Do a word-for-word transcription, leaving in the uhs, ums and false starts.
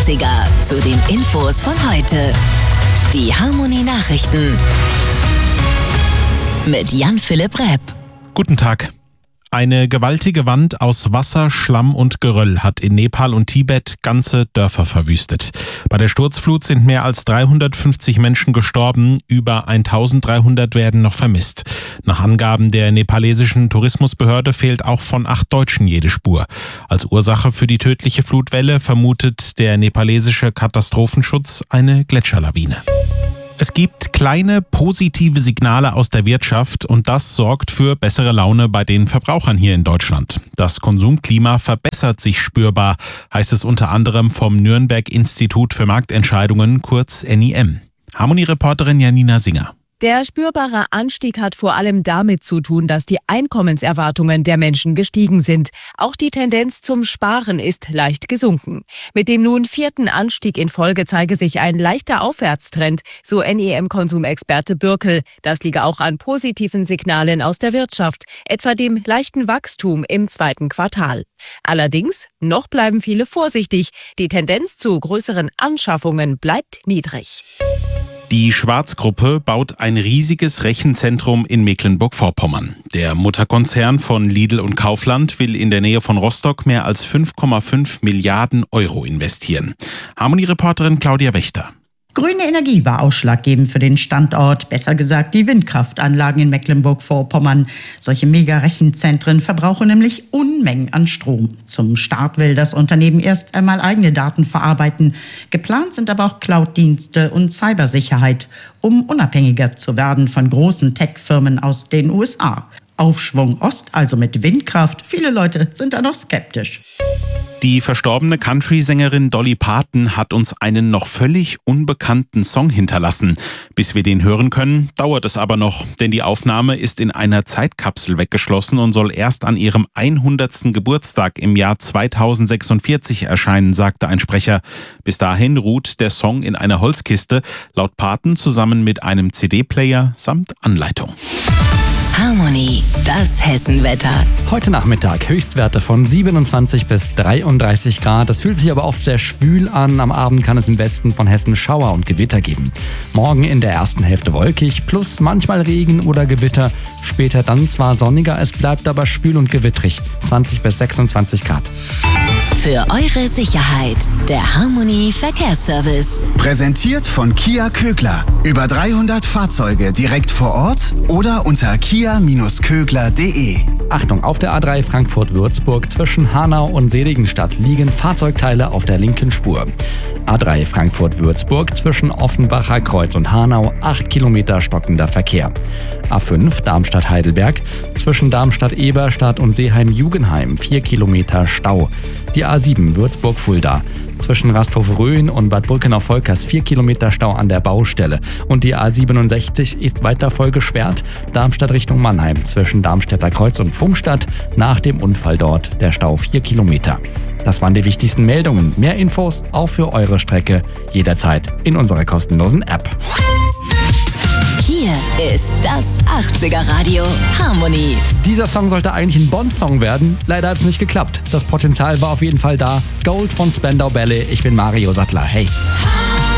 achtziger zu den Infos von heute. Die Harmonie-Nachrichten mit Jan-Philipp Repp. Guten Tag. Eine gewaltige Wand aus Wasser, Schlamm und Geröll hat in Nepal und Tibet ganze Dörfer verwüstet. Bei der Sturzflut sind mehr als dreihundertfünfzig Menschen gestorben, über eintausenddreihundert werden noch vermisst. Nach Angaben der nepalesischen Tourismusbehörde fehlt auch von acht Deutschen jede Spur. Als Ursache für die tödliche Flutwelle vermutet der nepalesische Katastrophenschutz eine Gletscherlawine. Es gibt kleine positive Signale aus der Wirtschaft und das sorgt für bessere Laune bei den Verbrauchern hier in Deutschland. Das Konsumklima verbessert sich spürbar, heißt es unter anderem vom Nürnberg-Institut für Marktentscheidungen, kurz N I M. Harmonie-Reporterin Janina Singer. Der spürbare Anstieg hat vor allem damit zu tun, dass die Einkommenserwartungen der Menschen gestiegen sind. Auch die Tendenz zum Sparen ist leicht gesunken. Mit dem nun vierten Anstieg in Folge zeige sich ein leichter Aufwärtstrend, so N I M-Konsumexperte Bürkel. Das liege auch an positiven Signalen aus der Wirtschaft, etwa dem leichten Wachstum im zweiten Quartal. Allerdings, noch bleiben viele vorsichtig. Die Tendenz zu größeren Anschaffungen bleibt niedrig. Die Schwarz-Gruppe baut ein riesiges Rechenzentrum in Mecklenburg-Vorpommern. Der Mutterkonzern von Lidl und Kaufland will in der Nähe von Rostock mehr als fünf Komma fünf Milliarden Euro investieren. Harmonie-Reporterin Claudia Wächter. Grüne Energie war ausschlaggebend für den Standort, besser gesagt die Windkraftanlagen in Mecklenburg-Vorpommern. Solche Mega-Rechenzentren verbrauchen nämlich Unmengen an Strom. Zum Start will das Unternehmen erst einmal eigene Daten verarbeiten. Geplant sind aber auch Cloud-Dienste und Cybersicherheit, um unabhängiger zu werden von großen Tech-Firmen aus den U S A. Aufschwung Ost, also mit Windkraft. Viele Leute sind da noch skeptisch. Die verstorbene Country-Sängerin Dolly Parton hat uns einen noch völlig unbekannten Song hinterlassen. Bis wir den hören können, dauert es aber noch, denn die Aufnahme ist in einer Zeitkapsel weggeschlossen und soll erst an ihrem hundertsten Geburtstag im Jahr zweitausendsechsundvierzig erscheinen, sagte ein Sprecher. Bis dahin ruht der Song in einer Holzkiste, laut Parton zusammen mit einem C D-Player samt Anleitung. Harmonie, das Hessenwetter. Heute Nachmittag Höchstwerte von siebenundzwanzig bis dreiunddreißig Grad. Das fühlt sich aber oft sehr schwül an. Am Abend kann es im Westen von Hessen Schauer und Gewitter geben. Morgen in der ersten Hälfte wolkig, plus manchmal Regen oder Gewitter. Später dann zwar sonniger, es bleibt aber schwül und gewittrig. zwanzig bis sechsundzwanzig Grad. Für eure Sicherheit, der Harmonie Verkehrsservice. Präsentiert von Kia Kögler. Über dreihundert Fahrzeuge direkt vor Ort oder unter kia Kögler punkt de. Achtung, auf der A drei Frankfurt-Würzburg zwischen Hanau und Seligenstadt liegen Fahrzeugteile auf der linken Spur. A drei Frankfurt-Würzburg zwischen Offenbacher Kreuz und Hanau, acht Kilometer stockender Verkehr. A fünf Darmstadt-Heidelberg zwischen Darmstadt-Eberstadt und Seeheim-Jugenheim, vier Kilometer Stau. Die A sieben Würzburg-Fulda zwischen Rasthof-Röhen und Bad Brückenau-Volkers, vier Kilometer Stau an der Baustelle. Und die A siebenundsechzig ist weiter voll gesperrt, Darmstadt Richtung Mannheim zwischen Darmstädter Kreuz und Pfungstadt. Nach dem Unfall dort der Stau vier Kilometer. Das waren die wichtigsten Meldungen. Mehr Infos auch für eure Strecke jederzeit in unserer kostenlosen App. Hier ist das achtziger Radio Harmonie. Dieser Song sollte eigentlich ein Bond-Song werden. Leider hat es nicht geklappt. Das Potenzial war auf jeden Fall da. Gold von Spandau Ballet. Ich bin Mario Sattler. Hey.